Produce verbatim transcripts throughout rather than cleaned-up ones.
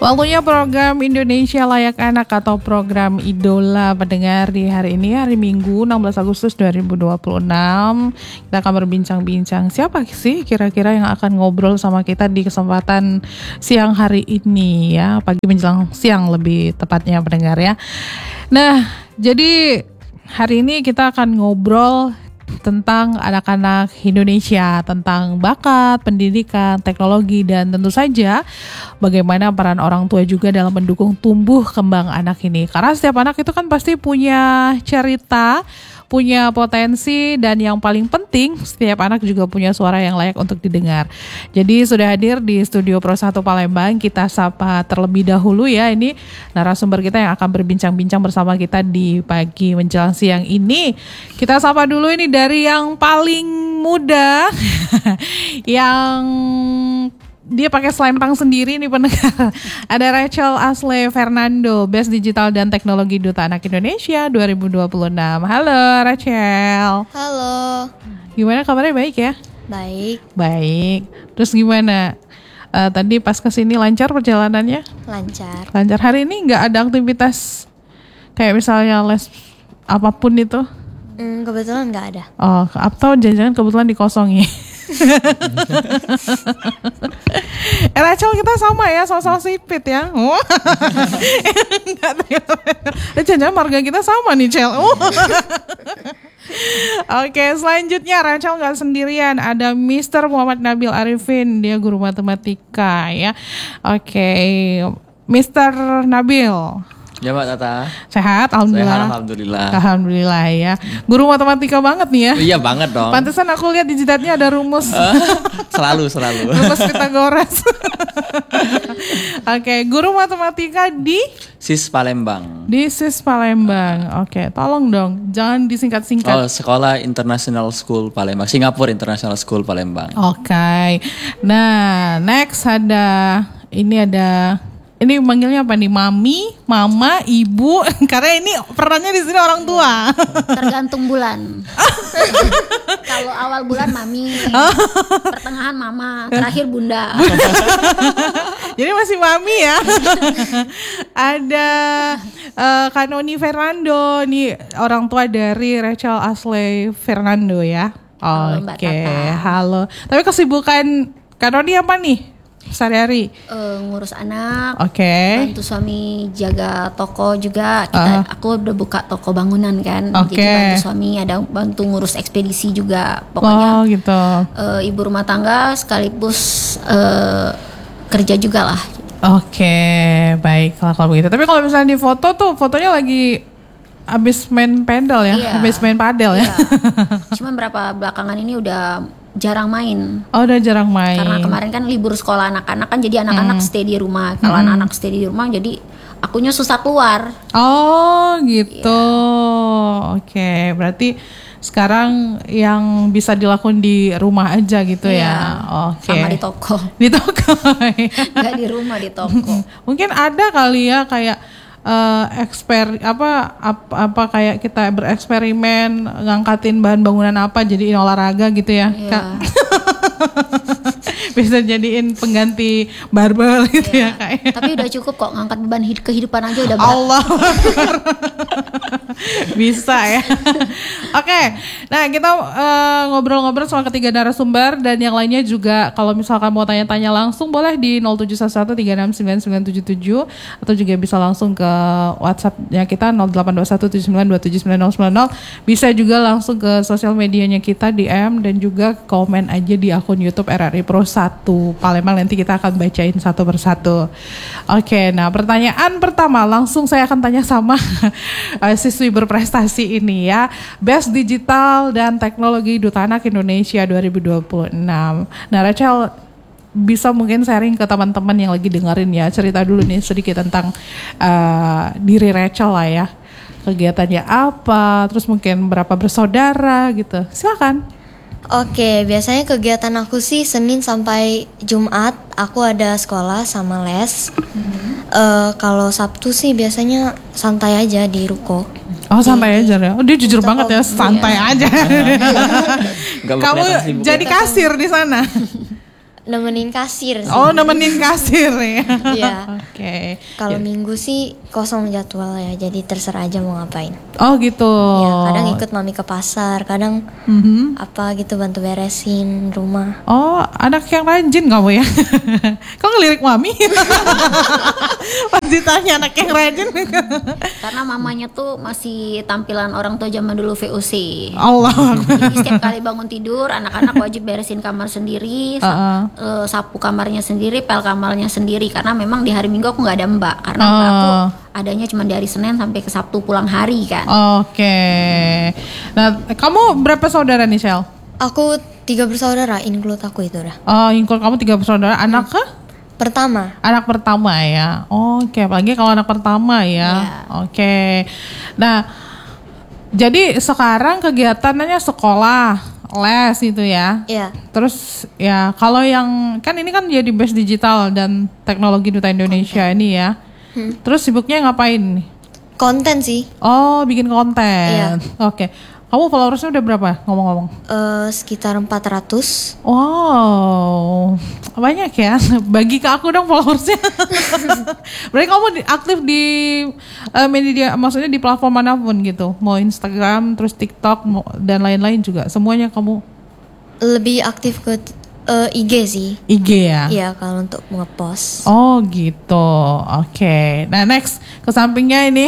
Waktunya program Indonesia Layak Anak atau program Idola pendengar di hari ini, hari Minggu enam belas Agustus dua ribu dua puluh enam. Kita akan berbincang-bincang siapa sih kira-kira yang akan ngobrol sama kita di kesempatan siang hari ini ya, pagi menjelang siang lebih tepatnya pendengar ya. Nah, jadi hari ini kita akan ngobrol tentang anak-anak Indonesia, tentang bakat, pendidikan, teknologi, dan tentu saja bagaimana peran orang tua juga dalam mendukung tumbuh kembang anak ini. Karena setiap anak itu kan pasti punya cerita, punya potensi, dan yang paling penting setiap anak juga punya suara yang layak untuk didengar. Jadi sudah hadir di studio Pro satu Palembang, kita sapa terlebih dahulu ya, ini narasumber kita yang akan berbincang-bincang bersama kita di pagi menjelang siang ini. Kita sapa dulu ini dari yang paling muda yang dia pakai selempang sendiri nih pendengar. Ada Rachel Ashley Fernando, Best Digital dan Teknologi Duta Anak Indonesia dua ribu dua puluh enam. Halo Rachel. Halo. Gimana kabarnya, baik ya? Baik. Baik. Terus gimana? Uh, tadi pas kesini lancar perjalanannya? Lancar. Lancar. Hari ini nggak ada aktivitas kayak misalnya les apapun itu? Hmm, kebetulan nggak ada. Oh, atau jangan-jangan kebetulan dikosongi? eh Rachel, kita sama ya, sama-sama sipit ya. Oh. Jangan-jangan marga kita sama nih, Cel. Oh. Oke, selanjutnya Rachel nggak sendirian, ada Mister Muhammad Nabil Arifin, dia guru matematika ya. Oke, Mister Nabil. Ya Mbak Tata. Sehat, alhamdulillah. Sehat, alhamdulillah. Alhamdulillah ya. Guru matematika banget nih ya. Iya banget dong. Pantesan aku lihat di jidatnya ada rumus. selalu, selalu. Rumus Pythagoras. Oke, guru matematika di SIS Palembang. Di SIS Palembang. Oke, tolong dong, jangan disingkat-singkat. Oh, Sekolah International School Palembang, Singapore International School Palembang. Oke. Nah, next ada ini ada Ini manggilnya apa nih? Mami, mama, ibu. Karena ini perannya di sini orang tua. Tergantung bulan. Kalau awal bulan mami, pertengahan mama, terakhir bunda. Jadi masih mami ya. Ada uh, Kak Noni Fernando, nih orang tua dari Rachel Ashley Fernando ya. Oke, okay. Halo. Tapi kesibukan Kak Noni apa nih? Sehari-hari uh, ngurus anak, oke. Okay. Bantu suami jaga toko juga. Kita, uh. aku udah buka toko bangunan kan, okay. Jadi bantu suami, ada bantu ngurus ekspedisi juga. Pokoknya oh, gitu. uh, ibu rumah tangga sekaligus uh, kerja juga lah. Oke, okay. Baik kalau begitu. Tapi kalau misalnya di foto tuh, fotonya lagi abis main pedal ya, iya. abis main padel ya. Iya. Cuman berapa belakangan ini udah jarang main. Oh, udah jarang main. Karena kemarin kan libur sekolah anak-anak kan, jadi anak-anak hmm. stay di rumah. Kalau hmm. anak-anak stay di rumah, jadi akunya susah keluar. Oh, gitu. Yeah. Oke, okay. Berarti sekarang yang bisa dilakukan di rumah aja gitu yeah. Ya. Oke. Okay. Sama di toko. Di toko. Nggak di rumah, di toko. Mungkin ada kali ya kayak Uh, eksper apa, apa apa kayak kita bereksperimen ngangkatin bahan bangunan apa jadiin olahraga gitu ya, yeah. Bisa jadiin pengganti barbel gitu yeah. Ya kayak. Tapi udah cukup kok, ngangkat beban kehidupan aja udah berat. Allah. Bisa ya. Oke, okay. Nah kita uh, ngobrol-ngobrol sama ketiga narasumber, dan yang lainnya juga kalau misalkan mau tanya-tanya langsung boleh di nol tujuh satu satu tiga enam sembilan sembilan tujuh tujuh, atau juga bisa langsung ke WhatsApp-nya kita nol delapan dua satu tujuh sembilan dua tujuh sembilan nol sembilan nol. Bisa juga langsung ke sosial medianya kita, D M, dan juga komen aja di akun YouTube R R I Pro satu Palembang. Nanti kita akan bacain satu persatu. Oke, nah pertanyaan pertama langsung saya akan tanya sama siswi berprestasi ini ya. Best Digital dan Teknologi Duta Anak Indonesia dua ribu dua puluh enam. Nah Rachel, bisa mungkin sharing ke teman-teman yang lagi dengerin ya, cerita dulu nih sedikit tentang uh, diri Rachel lah ya, kegiatannya apa, terus mungkin berapa bersaudara gitu, silakan. Oke, biasanya kegiatan aku sih Senin sampai Jumat aku ada sekolah sama les. Mm-hmm. Uh, kalau Sabtu sih biasanya santai aja di ruko. Oh, santai aja ya. Oh, dia jujur banget ya, santai iya. aja. Kamu jadi kasir di sana? Nemenin kasir sih. Oh, nemenin kasir ya. Iya. Oke. Kalau Ya. minggu sih kosong jadwal ya, jadi terserah aja mau ngapain. Oh gitu. Ya, kadang ikut mami ke pasar, kadang Mhm. apa gitu bantu beresin rumah. Oh, anak yang rajin kamu ya? Kok ngelirik mami? Pas ditanya anak yang rajin. Karena mamanya tuh masih tampilan orang tua zaman dulu V O C. Allah Akbar. Jadi setiap kali bangun tidur, anak-anak wajib beresin kamar sendiri, sa- Uh-uh. eh, sapu kamarnya sendiri, pel kamarnya sendiri. Karena memang di hari Minggu aku nggak ada mbak, karena mbak aku Oh. adanya cuma dari Senin sampai ke Sabtu pulang hari kan. Oke. Nah, kamu berapa saudara nih, Shell? Aku tiga bersaudara, include aku itu dah. Oh, include kamu tiga bersaudara. Anak ke? Pertama, Anak pertama ya. Oke, apalagi kalau anak pertama ya. Iya. Oke. Nah, jadi sekarang kegiatannya sekolah, les itu ya. ya Terus ya kalau yang kan ini kan jadi base digital dan teknologi Duta Indonesia ini ya. Terus sibuknya ngapain nih? konten sih, Oh, bikin konten. Iya. Oke. Kamu followersnya udah berapa ngomong-ngomong? eh, sekitar empat ratus. Wow, banyak ya. Bagi ke aku dong followersnya. Berarti kamu di- aktif di eh, media, maksudnya di platform manapun gitu. Mau Instagram, terus TikTok, mau, dan lain-lain juga. Semuanya kamu Lebih aktif ke eh, I G sih. I G ya? Iya, kalau untuk ngepost. Oh gitu, oke. Nah next, ke sampingnya ini.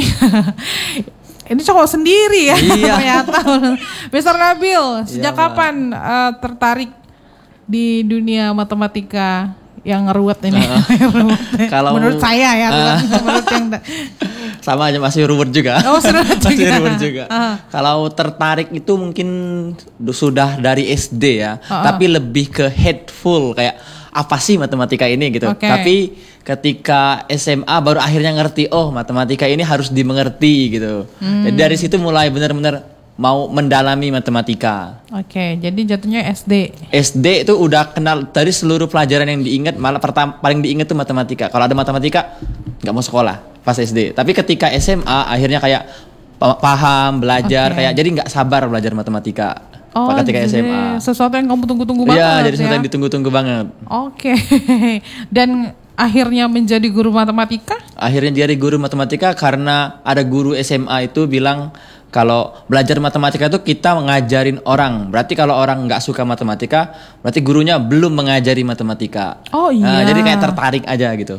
Ini cowok sendiri ya Iya. ternyata. mister Nabil, sejak Mbak. kapan eh, tertarik di dunia matematika yang ngeruwet ini? Kalau- menurut saya ya, bukan menurut yang Sama aja masih ruwet juga. Oh, seru Masih juga. ruwet juga. Ah. Kalau tertarik itu mungkin du- sudah dari S D ya, Ah, ah. tapi lebih ke hateful kayak apa sih matematika ini gitu. Oke. Tapi ketika S M A baru akhirnya ngerti, oh matematika ini harus dimengerti gitu. Hmm. Jadi dari situ mulai benar-benar mau mendalami matematika. Oke, jadi jatuhnya S D. S D itu udah kenal dari seluruh pelajaran yang diingat, malah pertama paling diingat tuh matematika. Kalau ada matematika nggak mau sekolah pas S D. Tapi ketika S M A akhirnya kayak pa- paham, belajar, Oke. kayak jadi nggak sabar belajar matematika. Oh, ketika jadi S M A. sesuatu yang kamu tunggu-tunggu banget Iya, jadi sesuatu ya? yang ditunggu-tunggu banget. Oke. Dan akhirnya menjadi guru matematika? Akhirnya jadi guru matematika karena ada guru S M A itu bilang kalau belajar matematika itu kita ngajarin orang. Berarti kalau orang nggak suka matematika, berarti gurunya belum mengajari matematika. Oh, Nah, iya. jadi kayak tertarik aja gitu.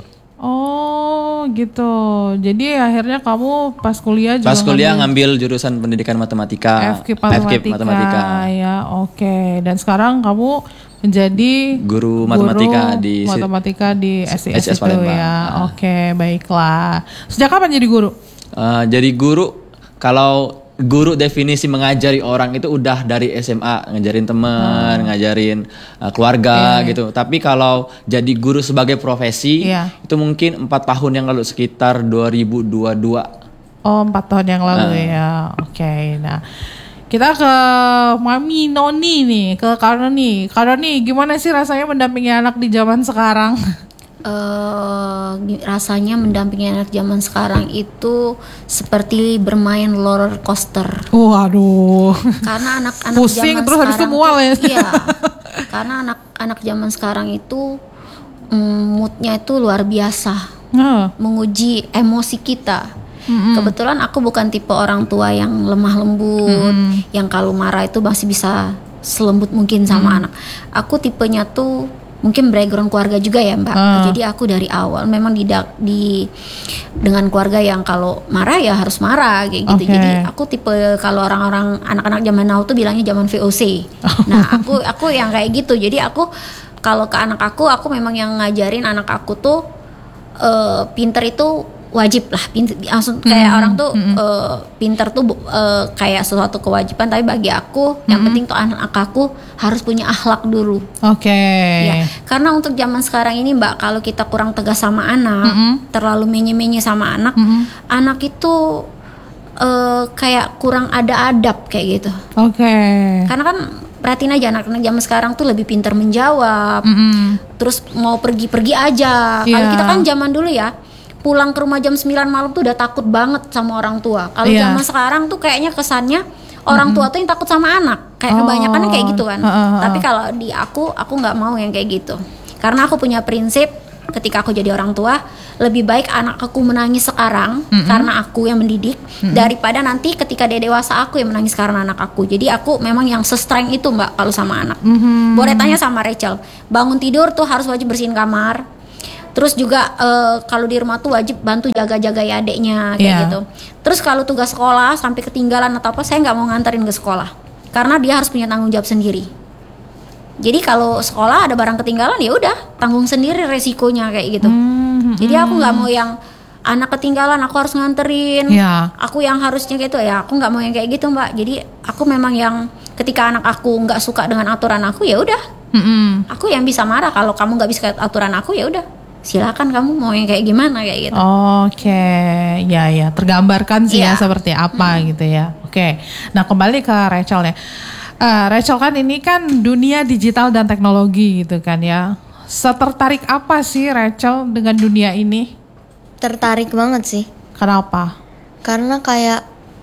Oh gitu. Jadi akhirnya kamu pas kuliah juga Pas kuliah ngambil ngambil jurusan pendidikan matematika. F K matematika, matematika. ya. Oke. Dan sekarang kamu menjadi Guru matematika di si- matematika di S I S, S I S itu Palembang. ya. Ah. Oke, baiklah. Sejak kapan jadi guru? Eh, jadi guru, kalau guru definisi mengajari orang itu udah dari S M A, ngajarin teman, ngajarin uh, keluarga Iya. gitu. Tapi kalau jadi guru sebagai profesi Iya. itu mungkin empat tahun yang lalu, sekitar dua ribu dua puluh dua. Oh, empat tahun yang lalu Ah. ya. Oke. Nah, kita ke Mami Noni nih, ke Karoni. Karoni, gimana sih rasanya mendampingi anak di zaman sekarang? eh gi- rasanya mendampingi anak zaman sekarang itu seperti bermain roller coaster. Waduh. Karena anak-anak Pusing, zaman terus habis itu sekarang mual tuh- ya. Iya. Karena anak-anak zaman sekarang itu mm, moodnya itu luar biasa, Nah, menguji emosi kita. Kebetulan aku bukan tipe orang tua yang lemah lembut, yang kalau marah itu masih bisa selembut mungkin sama anak. Aku tipenya tuh mungkin background keluarga juga ya Mbak. Ah. Jadi aku dari awal memang di, di dengan keluarga yang kalau marah ya harus marah kayak gitu. Oke. Jadi aku tipe kalau orang-orang anak-anak zaman now tuh bilangnya zaman V O C. Nah aku aku yang kayak gitu. Jadi aku kalau ke anak aku, aku memang yang ngajarin anak aku tuh eh, pinter itu wajib lah, pinter, langsung kayak orang tuh eh, pinter tuh bu- eh, kayak sesuatu kewajiban, tapi bagi aku yang penting tuh anak aku harus punya akhlak dulu. oke. Ya, karena untuk zaman sekarang ini Mbak, kalau kita kurang tegas sama anak, Mm-mm. terlalu menye-menye sama anak, Mm-mm. anak itu eh, kayak kurang ada adab kayak gitu. Oke. Karena kan perhatiin aja anak-anak zaman sekarang tuh lebih pintar menjawab, Mm-mm. terus mau pergi-pergi aja. Kalau Iya. kita kan zaman dulu ya, pulang ke rumah jam sembilan malam tuh udah takut banget sama orang tua. Kalau Iya. zaman sekarang tuh kayaknya kesannya orang tua tuh yang takut sama anak. Kayak Oh. kebanyakan kayak gitu kan. Heeh, heeh. Tapi kalau di aku, aku nggak mau yang kayak gitu. Karena aku punya prinsip ketika aku jadi orang tua, lebih baik anak aku menangis sekarang mm-hmm. karena aku yang mendidik mm-hmm. daripada nanti ketika dia dewasa aku yang menangis karena anak aku. Jadi aku memang yang se-strength itu Mbak kalau sama anak. Mm-hmm. Boleh tanya sama Rachel, bangun tidur tuh harus wajib bersihin kamar. Terus juga uh, kalau di rumah tuh wajib bantu jaga-jaga ya adeknya kayak yeah. gitu. Terus kalau tugas sekolah sampai ketinggalan atau apa, saya nggak mau nganterin ke sekolah karena dia harus punya tanggung jawab sendiri. Jadi kalau sekolah ada barang ketinggalan ya udah tanggung sendiri resikonya kayak gitu. Hmm, Jadi aku nggak mau yang anak ketinggalan aku harus nganterin. Yeah. Aku yang harusnya gitu ya. Aku nggak mau yang kayak gitu Mbak. Jadi aku memang yang ketika anak aku nggak suka dengan aturan aku ya udah. Mm-hmm. Aku yang bisa marah kalau kamu nggak bisa aturan aku ya udah. Silakan kamu mau yang kayak gimana kayak gitu. Oke, okay. ya ya tergambarkan sih yeah. ya seperti apa hmm. gitu ya. Oke, okay. Nah kembali ke Rachel ya. Uh, Rachel kan ini kan dunia digital dan teknologi gitu kan ya. Setertarik apa sih Rachel dengan dunia ini? Tertarik banget sih. Kenapa? Karena kayak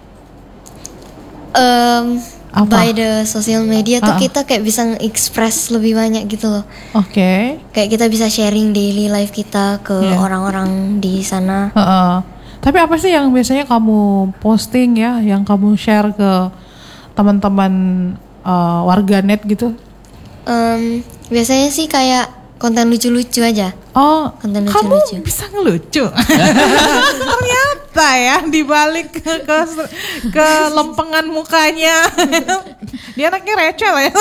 um, by the social media tuh uh-uh. kita kayak bisa nge-express lebih banyak gitu loh. Oke. Okay. Kayak kita bisa sharing daily life kita ke yeah. orang-orang di sana. Uh-uh. Tapi apa sih yang biasanya kamu posting ya, yang kamu share ke teman-teman uh, warganet gitu? Um, biasanya sih kayak konten lucu-lucu aja. Oh, konten kamu lucu-lucu. bisa ngelucu. Ternyata ya dibalik ke, ke ke lempengan mukanya, dia anaknya Rachel ya.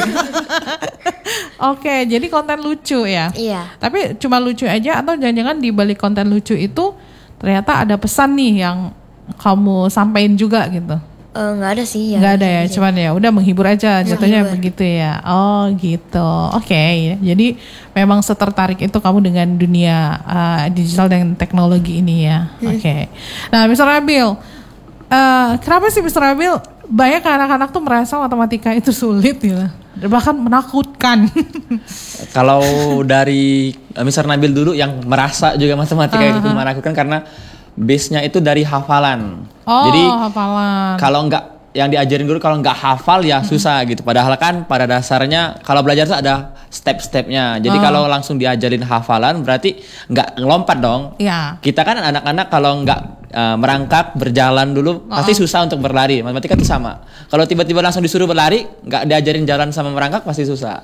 Oke, jadi konten lucu ya. Iya. Tapi cuma lucu aja atau jangan-jangan dibalik konten lucu itu ternyata ada pesan nih yang kamu sampaikan juga gitu? Nggak uh, ada sih ya. Nggak ada ya, cuman ya udah menghibur aja jatuhnya menghibur. Begitu ya. Oh gitu. Oke, okay. Jadi memang setertarik itu kamu dengan dunia uh, digital dan teknologi ini ya. Hmm. Oke. Okay. Nah, mister Nabil, uh, kenapa sih mister Nabil banyak anak-anak tuh merasa matematika itu sulit gitu, bahkan menakutkan? Kalau dari uh, mister Nabil dulu yang merasa juga matematika uh-huh. itu menakutkan karena base-nya itu dari hafalan. Oh, jadi hafalan. Kalau nggak yang diajarin dulu kalau nggak hafal ya susah gitu. Padahal kan pada dasarnya kalau belajar tuh ada step-stepnya. Jadi oh. kalau langsung diajarin hafalan berarti nggak ngelompat dong. Iya. Kita kan anak-anak kalau nggak uh, merangkak berjalan dulu oh. pasti susah untuk berlari. Matematika tuh sama. Kalau tiba-tiba langsung disuruh berlari, nggak diajarin jalan sama merangkak pasti susah.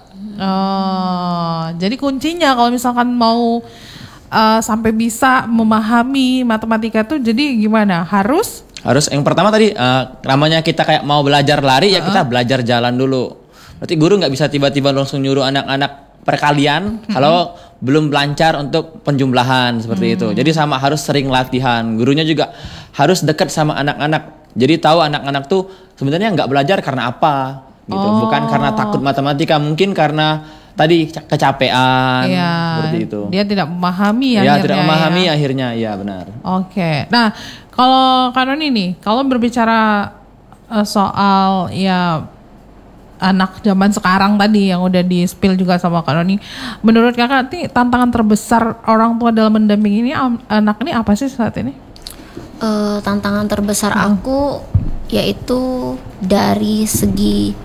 Oh, jadi kuncinya kalau misalkan mau Uh, sampai bisa memahami matematika tuh jadi gimana? Harus? Harus yang pertama tadi uh, namanya kita kayak mau belajar lari uh-uh. ya kita belajar jalan dulu. Berarti guru nggak bisa tiba-tiba langsung nyuruh anak-anak perkalian hmm. kalau belum lancar untuk penjumlahan seperti hmm. itu. Jadi sama harus sering latihan. Gurunya juga harus dekat sama anak-anak. Jadi tahu anak-anak tuh sebenarnya nggak belajar karena apa gitu. Oh. Bukan karena takut matematika, mungkin karena tadi kecapean ya, seperti itu. Dia tidak memahami ya, akhirnya. tidak memahami ya. akhirnya, ya benar. Oke. Nah, kalau Kanoni nih, kalau berbicara uh, soal ya anak zaman sekarang tadi yang udah di-spill juga sama Kanoni, menurut Kakak nih tantangan terbesar orang tua dalam mendampingi ini anak ini apa sih saat ini? Uh, tantangan terbesar hmm. aku yaitu dari segi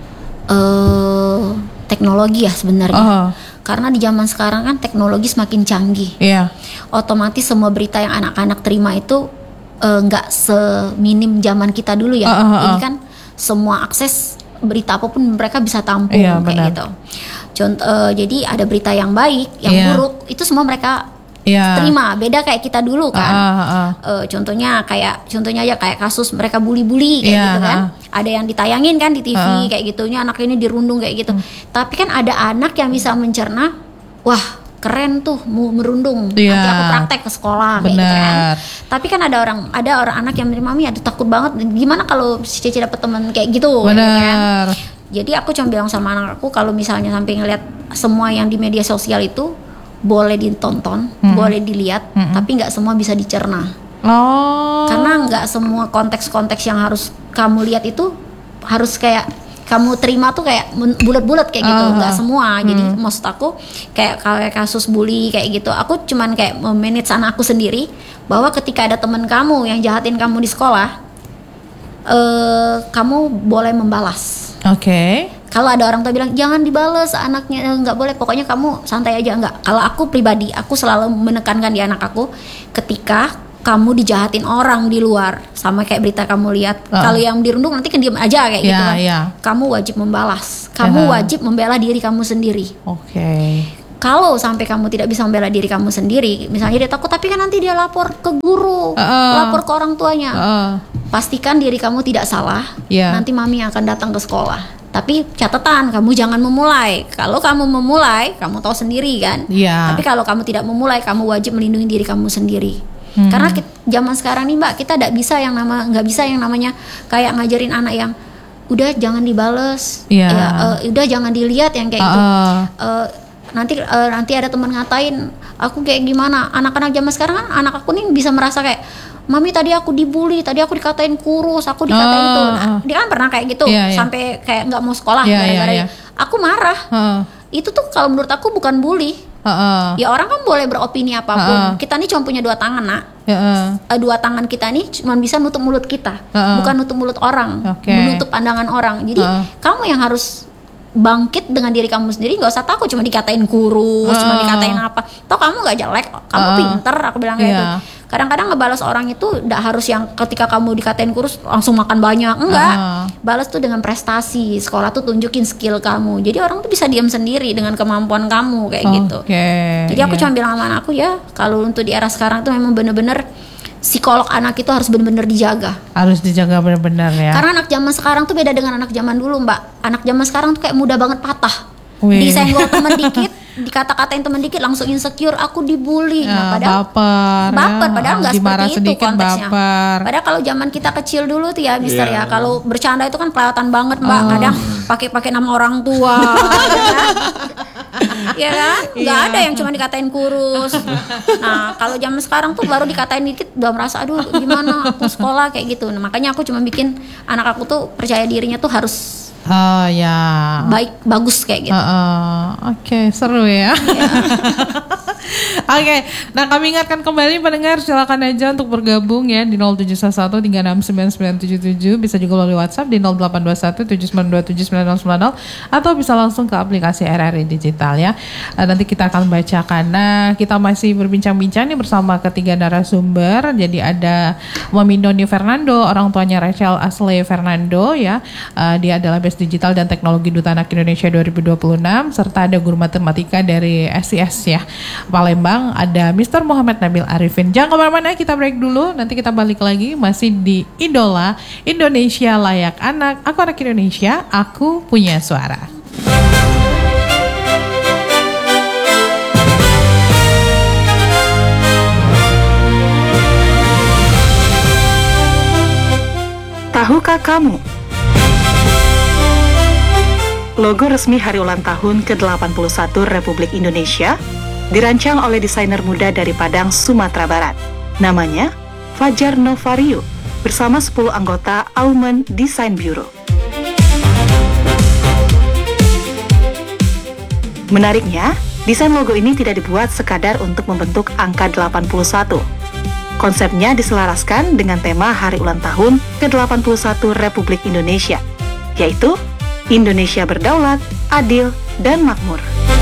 uh, teknologi ya sebenarnya. Uh. Karena di zaman sekarang kan teknologi semakin canggih. Iya. Yeah. Otomatis semua berita yang anak-anak terima itu nggak uh, seminim zaman kita dulu ya. Uh, uh, uh. Ini kan semua akses berita apapun mereka bisa tampung yeah, kayak benar. Gitu. Contoh, uh, jadi ada berita yang baik, yang yeah. buruk itu semua mereka yeah. terima. Beda kayak kita dulu kan. Uh, uh, uh. Uh, contohnya kayak contohnya aja kayak kasus mereka bully-bully kayak yeah, gitu kan. Uh. Ada yang ditayangin kan di T V uh. kayak gitunya anak ini dirundung kayak gitu. Hmm. Tapi kan ada anak yang bisa mencerna, wah keren tuh mau merundung. Yeah. Nanti aku praktek ke sekolah kayak gitu kan. Tapi kan ada orang ada orang anak yang menerima, mami aduh takut banget. Gimana kalau si Cici dapet teman kayak gitu? Benar. Gitu kan? Jadi aku cuma bilang sama anak aku kalau misalnya sampai ngeliat semua yang di media sosial itu boleh ditonton, hmm. boleh dilihat, hmm. tapi nggak semua bisa dicerna. Oh. Karena nggak semua konteks-konteks yang harus kamu lihat itu harus kayak kamu terima tuh kayak bulat-bulat kayak gitu, nggak uh, semua. Hmm. Jadi maksud aku kayak kayak kasus bully kayak gitu, aku cuman kayak memanage anak aku sendiri bahwa ketika ada teman kamu yang jahatin kamu di sekolah, uh, kamu boleh membalas. Oke. Okay. kalau ada orang tua bilang jangan dibales anaknya, nggak boleh, pokoknya kamu santai aja, nggak. Kalau aku pribadi, aku selalu menekankan di anak aku, ketika kamu dijahatin orang di luar, sama kayak berita kamu lihat, uh. kalau yang dirundung nanti kan diem aja kayak yeah, gitu kan. Yeah. Kamu wajib membalas, kamu uh. wajib membela diri kamu sendiri. Oke. Okay. Kalau sampai kamu tidak bisa membela diri kamu sendiri, misalnya dia takut, tapi kan nanti dia lapor ke guru, uh. lapor ke orang tuanya. Uh. Pastikan diri kamu tidak salah. Yeah. Nanti mami akan datang ke sekolah. Tapi catatan, kamu jangan memulai. Kalau kamu memulai, kamu tahu sendiri kan. Yeah. Tapi kalau kamu tidak memulai, kamu wajib melindungi diri kamu sendiri. Hmm. Karena kita, zaman sekarang nih Mbak, kita tidak bisa yang nama nggak bisa yang namanya kayak ngajarin anak yang udah jangan dibales, yeah. ya, uh, udah jangan dilihat yang kayak uh. gitu. Uh, nanti uh, nanti ada teman ngatain aku kayak gimana. Anak-anak zaman sekarang kan, anak aku nih bisa merasa kayak, mami tadi aku dibully, tadi aku dikatain kurus, aku dikatain uh, itu. Nah, uh. dia kan pernah kayak gitu yeah, sampai yeah. kayak nggak mau sekolah yeah, gara-gara yeah, yeah. aku marah. Uh. Itu tuh kalau menurut aku bukan bully. Uh-uh. Ya orang kan boleh beropini apapun. Uh-uh. Kita nih cuma punya dua tangan nak. Uh-uh. Dua tangan kita nih cuma bisa nutup mulut kita, uh-uh. bukan nutup mulut orang, okay. menutup pandangan orang. Jadi uh-uh. kamu yang harus bangkit dengan diri kamu sendiri. Gak usah takut cuma dikatain kurus, uh-uh. cuma dikatain apa. Toh kamu gak jelek, kamu uh-uh. pinter. Aku bilang kayak yeah. gitu. Kadang-kadang ngebalas orang itu tidak harus yang ketika kamu dikatain kurus langsung makan banyak, enggak. Uh. Balas tuh dengan prestasi. Sekolah tuh tunjukin skill kamu. Jadi orang tuh bisa diam sendiri dengan kemampuan kamu kayak okay. gitu. Jadi aku yeah. cuma bilang sama anakku, ya kalau untuk di era sekarang tuh memang bener-bener psikolog anak itu harus benar-benar dijaga. Harus dijaga benar-benar ya. Karena anak zaman sekarang tuh beda dengan anak zaman dulu, Mbak. Anak zaman sekarang tuh kayak mudah banget patah. Wih. Disenggol teman dikit, dikata-katain teman dikit langsung insecure, aku dibully. Ya, nah, padahal baper, baper ya. Padahal nggak seperti itu konteksnya. Baper. Padahal kalau zaman kita kecil dulu tuh ya, Mister yeah. ya, kalau bercanda itu kan kelewatan banget, Mbak. Oh. Kadang pakai-pakai nama orang tua. Ya kan? Nggak yeah. ada yang cuma dikatain kurus. Nah, kalau zaman sekarang tuh baru dikatain dikit udah merasa aduh gimana aku sekolah kayak gitu. Nah, makanya aku cuma bikin anak aku tuh percaya dirinya tuh harus oh ya baik bagus kayak gitu. Uh, uh, Oke okay, seru ya. Oke, okay, nah kami ingatkan kembali pendengar, silakan aja untuk bergabung ya di nol tujuh satu tiga enam sembilan sembilan tujuh tujuh, bisa juga melalui WhatsApp di nol delapan dua satu tujuh sembilan dua tujuh sembilan nol sembilan nol atau bisa langsung ke aplikasi R R I Digital ya. Uh, nanti kita akan bacakan. Nah, kita masih berbincang-bincang nih bersama ketiga narasumber. Jadi ada Mami Doni Fernando, orang tuanya Rachel Ashley Fernando ya. Uh, dia adalah Best Digital dan Teknologi Duta Anak Indonesia dua ribu dua puluh enam, serta ada guru matematika dari S I S ya Palembang, ada Mister Muhammad Nabil Arifin. Jangan kemana-mana, kita break dulu, nanti kita balik lagi masih di Idola Indonesia Layak Anak. Aku anak Indonesia, aku punya suara. Tahukah kamu? Logo resmi hari ulang tahun ke delapan puluh satu Republik Indonesia dirancang oleh desainer muda dari Padang, Sumatera Barat. Namanya Fajar Novario bersama sepuluh anggota Almond Design Bureau. Menariknya, desain logo ini tidak dibuat sekadar untuk membentuk angka delapan puluh satu. Konsepnya diselaraskan dengan tema hari ulang tahun ke delapan puluh satu Republik Indonesia, yaitu Indonesia berdaulat, adil, dan makmur.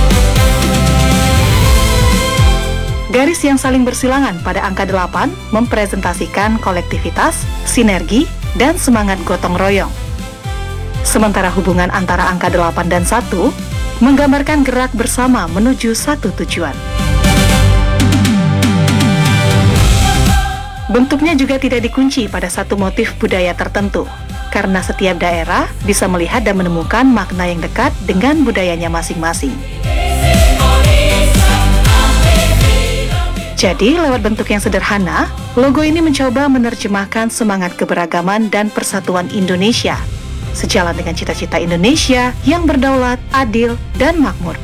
Garis yang saling bersilangan pada angka delapan mempresentasikan kolektivitas, sinergi, dan semangat gotong royong. Sementara hubungan antara angka delapan dan satu menggambarkan gerak bersama menuju satu tujuan. Bentuknya juga tidak dikunci pada satu motif budaya tertentu, karena setiap daerah bisa melihat dan menemukan makna yang dekat dengan budayanya masing-masing. Jadi, lewat bentuk yang sederhana, logo ini mencoba menerjemahkan semangat keberagaman dan persatuan Indonesia, sejalan dengan cita-cita Indonesia yang berdaulat, adil, dan makmur.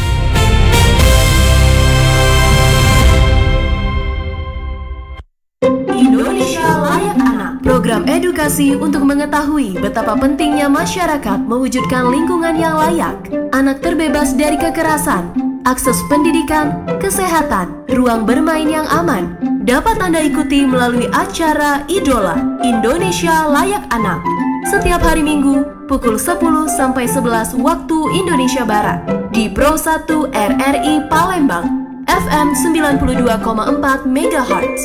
Indonesia Layak Anak, program edukasi untuk mengetahui betapa pentingnya masyarakat mewujudkan lingkungan yang layak, anak terbebas dari kekerasan, akses pendidikan, kesehatan, ruang bermain yang aman. Dapat Anda ikuti melalui acara Idola Indonesia Layak Anak setiap hari Minggu pukul sepuluh sampai sebelas waktu Indonesia Barat di Pro satu R R I Palembang, F M sembilan puluh dua koma empat megahertz.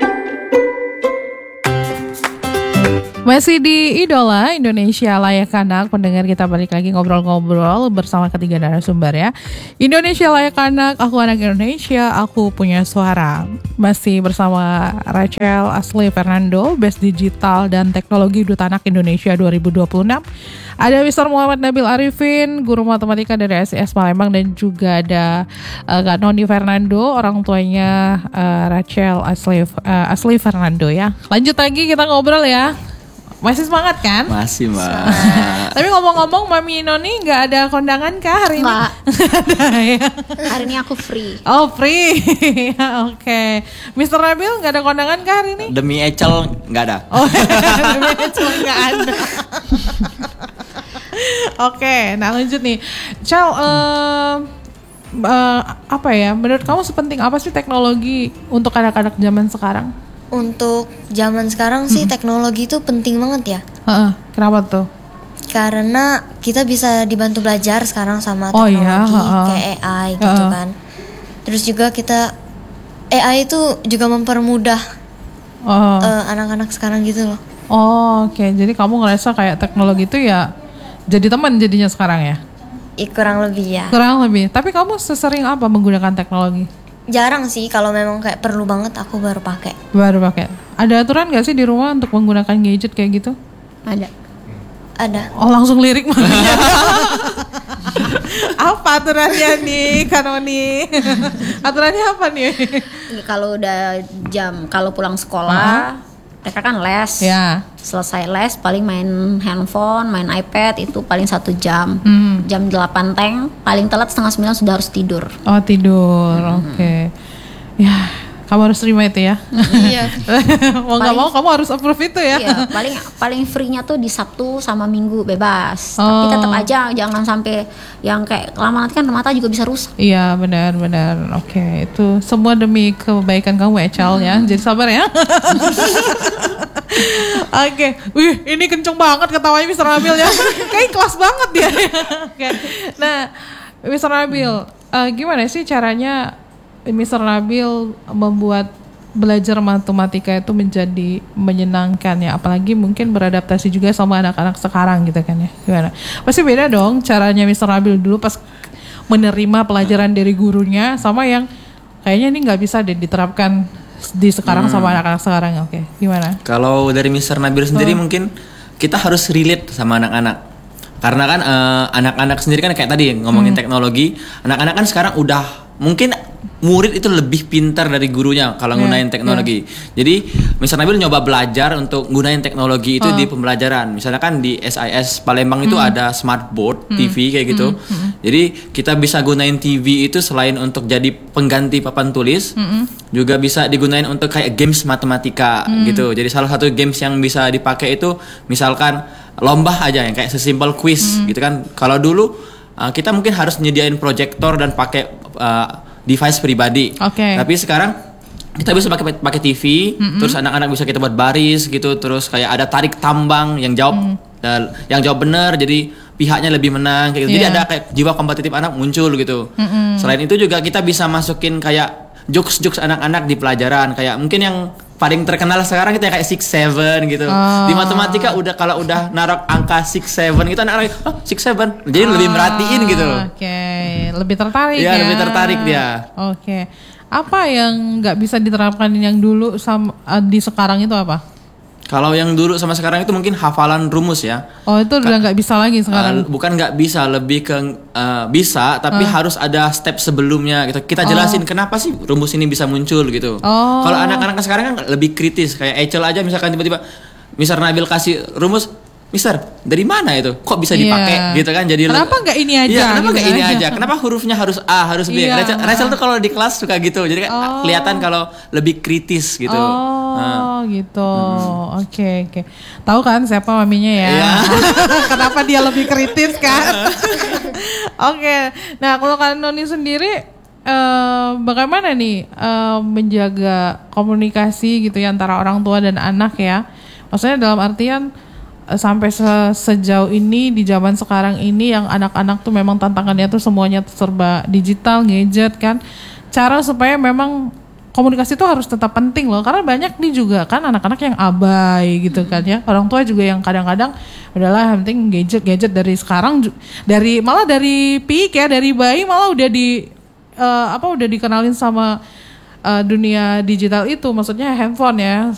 Masih di Idola Indonesia Layak Anak, pendengar, kita balik lagi ngobrol-ngobrol bersama ketiga narasumber ya. Indonesia Layak Anak, aku anak Indonesia, aku punya suara. Masih bersama Rachel Ashley Fernando, Best Digital dan Teknologi Duta Anak Indonesia dua ribu dua puluh enam. Ada mister Muhammad Nabil Arifin, guru matematika dari S I S Palembang, dan juga ada uh, Kak Noni Fernando, orang tuanya uh, Rachel Ashley, uh, Ashley Fernando ya. Lanjut lagi kita ngobrol ya. Masih semangat kan? Masih, Mbak. Tapi ngomong-ngomong, Mami Noni nggak ada kondangan kah hari ini? Nggak. Ada ya. Hari ini aku free. Oh, free. Oke. Okay. mister Nabil nggak ada kondangan kah hari ini? Demi Ecel nggak ada. Oh, demi Ecel nggak ada. Oke, okay, nah lanjut nih. Chel, uh, uh, apa ya? Menurut kamu sepenting apa sih teknologi untuk anak-anak zaman sekarang? Untuk zaman sekarang sih teknologi itu penting banget ya. Uh-uh, kenapa tuh? Karena kita bisa dibantu belajar sekarang sama Oh, teknologi iya, uh-uh. kayak A I gitu Uh-uh. kan. Terus juga kita A I itu juga mempermudah Oh, uh, anak-anak sekarang gitu loh. oh oke. Okay. Jadi kamu ngerasa kayak teknologi itu ya jadi teman jadinya sekarang ya? I, kurang lebih ya. Kurang lebih. Tapi kamu sesering apa menggunakan teknologi? Jarang sih, kalau memang kayak perlu banget aku baru pakai. Baru pakai. Ada aturan nggak sih di rumah untuk menggunakan gadget kayak gitu? Ada. Ada. Oh, langsung lirik makanya. Apa aturannya nih, Kanoni? Aturannya apa nih? Ini kalau udah jam, kalau pulang sekolah, mereka kan les. Ya. Selesai les paling main handphone, main iPad, itu paling satu jam. Hmm. Jam delapan teng, paling telat setengah sembilan sudah harus tidur. Oh, tidur. Oke. Okay. Ya, kamu harus terima itu ya. Iya. Mau nggak mau kamu harus approve itu ya. Iya, paling paling free-nya tuh di Sabtu sama Minggu bebas. Oh. Tapi tetap aja jangan sampai yang kayak lama nanti kan mata juga bisa rusak. Iya, benar-benar. Oke, itu semua demi kebaikan kamu, Echal ya. Jadi sabar ya. Oke, wih, ini kenceng banget ketawanya mister Nabil ya. Kayak kelas banget dia. Oke, nah, mister Nabil, uh, gimana sih caranya mister Nabil membuat belajar matematika itu menjadi menyenangkan ya, apalagi mungkin beradaptasi juga sama anak-anak sekarang gitu kan ya. Gimana? Pasti beda dong caranya mister Nabil dulu pas menerima pelajaran dari gurunya sama yang kayaknya ini nggak bisa deh diterapkan di sekarang hmm. sama anak-anak sekarang. Oke, okay. Gimana? Kalau dari mister Nabil sendiri oh. mungkin kita harus relate sama anak-anak. Karena kan uh, anak-anak sendiri kan kayak tadi ngomongin hmm. teknologi, anak-anak kan sekarang udah mungkin murid itu lebih pintar dari gurunya kalau yeah, gunain teknologi. Yeah. Jadi mister Nabil nyoba belajar untuk gunain teknologi itu oh. di pembelajaran. Misalnya kan di S I S Palembang itu hmm. ada smart board hmm. T V kayak gitu. Hmm. Hmm. Jadi kita bisa gunain T V itu selain untuk jadi pengganti papan tulis, hmm. juga bisa digunain untuk kayak games matematika hmm. gitu. Jadi salah satu games yang bisa dipakai itu misalkan lomba aja yang kayak sesimpel quiz hmm. gitu kan. Kalau dulu uh, kita mungkin harus nyediain proyektor dan pakai uh, device pribadi. Okay. Tapi sekarang kita bisa pakai pakai T V, mm-hmm. terus anak-anak bisa kita buat baris gitu, terus kayak ada tarik tambang yang jawab mm. uh, yang jawab benar, jadi pihaknya lebih menang kayak gitu. Yeah. Jadi ada kayak jiwa kompetitif anak muncul gitu. Mm-hmm. Selain itu juga kita bisa masukin kayak jokes-jokes anak-anak di pelajaran, kayak mungkin yang paling terkenal sekarang kita kayak six seven gitu. Oh. Di matematika udah kalau udah naruh angka six seven gitu anak-anak oh six seven. Jadi oh. lebih merhatiin gitu. Oke, okay. lebih tertarik ya. Iya, lebih tertarik dia. Oke. Okay. Apa yang nggak bisa diterapkan yang dulu sama di sekarang itu apa? Kalau yang dulu sama sekarang itu mungkin hafalan rumus ya. Oh, itu udah nggak bisa lagi sekarang. Uh, bukan nggak bisa, lebih ke uh, bisa, tapi uh. harus ada step sebelumnya gitu. Kita jelasin oh. kenapa sih rumus ini bisa muncul gitu. Oh. Kalau anak-anak sekarang kan lebih kritis, kayak Echel aja misalkan tiba-tiba mister Nabil kasih rumus, Mister, dari mana itu? Kok bisa dipakai yeah. gitu kan? Jadi kenapa nggak ini aja? Iya, kenapa gitu nggak ini aja? Kenapa hurufnya harus A, harus B? Yeah. Rachel, Rachel tuh kalau di kelas suka gitu. Jadi kan oh. kelihatan kalau lebih kritis gitu. Oh, nah. gitu. Oke, hmm. oke. Okay, okay. Tahu kan siapa maminya ya? Yeah. Kenapa dia lebih kritis kan? Oke. Okay. Nah, kalau kalian Noni sendiri uh, bagaimana nih uh, menjaga komunikasi gitu ya antara orang tua dan anak ya? Maksudnya dalam artian sampai se- sejauh ini di zaman sekarang ini yang anak-anak tuh memang tantangannya tuh semuanya serba digital, gadget kan. Cara supaya memang komunikasi itu harus tetap penting loh, karena banyak nih juga kan anak-anak yang abai gitu kan ya. Orang tua juga yang kadang-kadang udahlah yang penting gadget-gadget dari sekarang, dari malah dari pik ya, dari bayi malah udah di uh, apa udah dikenalin sama uh, dunia digital itu, maksudnya handphone ya.